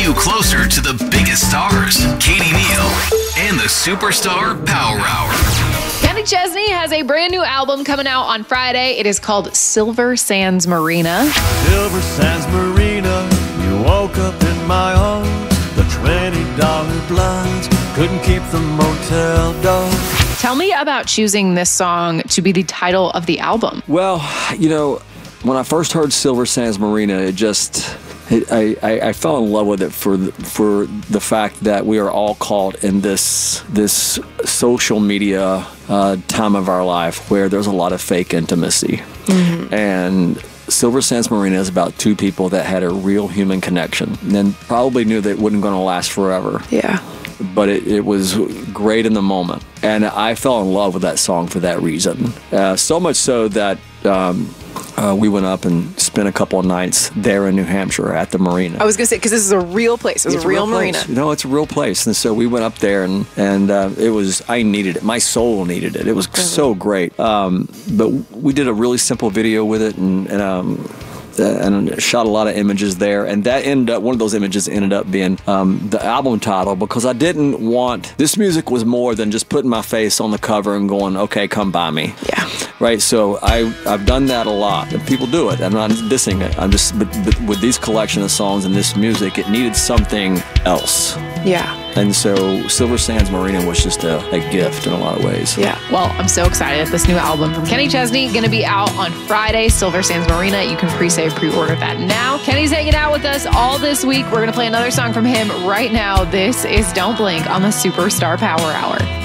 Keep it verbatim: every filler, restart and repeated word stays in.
you closer to the biggest stars, Katie Neal, and the Superstar Power Hour. Kenny Chesney has a brand new album coming out on Friday. It is called Silver Sands Marina. Silver Sands Marina, you woke up in my arms. The twenty dollar blinds couldn't keep the motel door. Tell me about choosing this song to be the title of the album. Well, you know, when I first heard Silver Sands Marina, it just, it, I, I, I fell in love with it for the, for the fact that we are all caught in this this social media uh, time of our life where there's a lot of fake intimacy. Mm-hmm. And Silver Sands Marina is about two people that had a real human connection and probably knew that it wasn't going to last forever. Yeah. But it, it was great in the moment. And I fell in love with that song for that reason. Uh, so much so that um, uh, we went up and spent a couple of nights there in New Hampshire at the marina. I was going to say, because this is a real place. It's, it's a real, real marina. You know, it's a real place. And so we went up there, and, and uh, it was, I needed it. My soul needed it. It was mm-hmm. so great. Um, but we did a really simple video with it, and, and um, and shot a lot of images there, and that ended up, one of those images ended up being um, the album title, because I didn't want, this music was more than just putting my face on the cover and going, okay, come buy me. Yeah. Right, so I, I've done that a lot, and people do it. I'm not dissing it. I'm just, but, but with these collection of songs and this music, it needed something else. Yeah. And so Silver Sands Marina was just a, a gift in a lot of ways. Yeah. Well, I'm so excited. This new album from Kenny Chesney going to be out on Friday, Silver Sands Marina. You can pre-save, pre-order that now. Kenny's hanging out with us all this week. We're going to play another song from him right now. This is Don't Blink on the Superstar Power Hour.